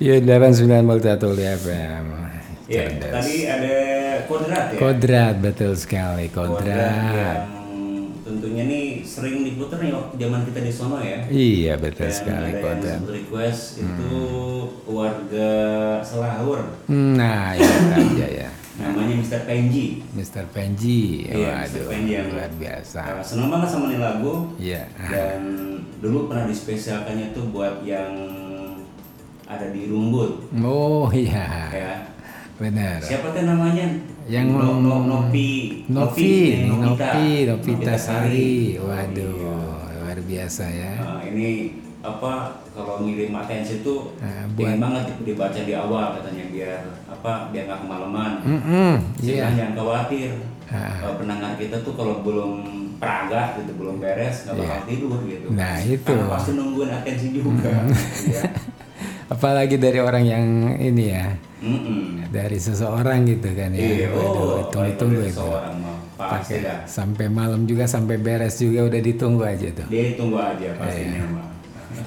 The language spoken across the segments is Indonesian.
Iya, 89,1 FM. Ya, Cerdas. tadi ada kodrat ya. Kodrat, betul sekali, Kodrat kodrat. yang tentunya nih sering diputar nih waktu zaman kita di sono ya. Iya, betul Dan sekali, ada yang kodrat. sempat request itu warga Selahur. Nah, itu aja ya. Namanya Mr. Penji. Mr. Penji, Iya, waduh, Mr. Penji yang luar biasa. seneng banget sama nih lagu. Iya. Dan dulu pernah dispesialkannya tuh buat yang ada di Rumbut Oh iya, ya. benar. Siapa tuh namanya? Yang Novi Novita Sari. Iya. Waduh, luar biasa ya. Nah, ini apa kalau ngirim atensi tuh buat- pengen banget dibaca di awal katanya biar biar nggak kemalaman. Iya. Jangan khawatir. Pendengar kita tuh kalau belum peragat gitu belum beres nggak bakal tidur gitu. Nah, itu. Karena pasti nungguin atensi juga. Ya. Apalagi dari orang yang ini ya, Mm-mm. dari seseorang gitu kan ya. Iya, Waduh, tunggu-tunggu dari itu. seorang mah pasti Pakai dah. sampai malam juga, sampai beres juga udah ditunggu aja tuh. Dia tunggu aja pastinya Iya. mah.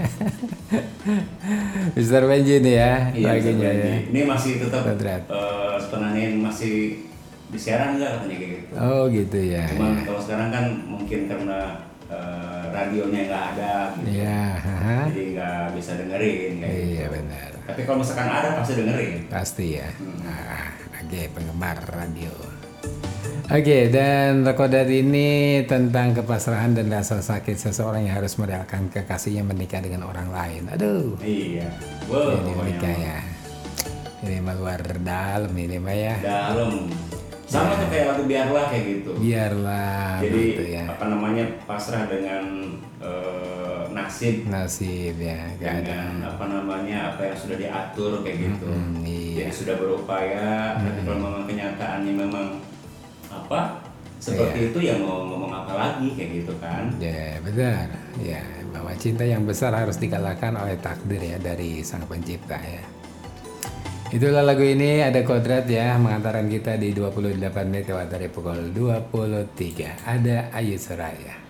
Mr. Benji nih ya, Iya, lagunya ya. ini masih tetap Kodrat. sebenarnya masih disiaran nggak katanya kayak gitu. Oh gitu ya. Cuman kalau sekarang kan mungkin karena radionya nggak ada gitu. Iya, haha. Jadi nggak bisa dengerin kayak Iya gitu. benar. Tapi kalau misalkan ada pasti dengerin. Pasti ya. Oke, penggemar radio. Oke, dan Kodrat ini tentang kepasrahan dan rasa sakit seseorang yang harus merelakan kekasihnya menikah dengan orang lain. Aduh, Iya. Wow, ini pokoknya menikah mah. ya. Ini mah luar dalam ini mah ya. Dalam. Sama tuh kayak lagu Biarlah kayak gitu. Biarlah Jadi gitu ya. apa namanya pasrah dengan nasib. Nasib ya, gak ada. Dengan apa namanya apa yang sudah diatur kayak gitu. Iya. Jadi sudah berupaya, tapi kalau memang kenyataannya memang apa seperti itu ya mau ngomong apa lagi kayak gitu kan. Ya benar. Ya, bahwa cinta yang besar harus dikalahkan oleh takdir ya dari Sang Pencipta ya. Itulah lagu ini, ada Kodrat ya, mengantarkan kita di 28 menit lewat dari pukul 23. Ada Ayu Seraya.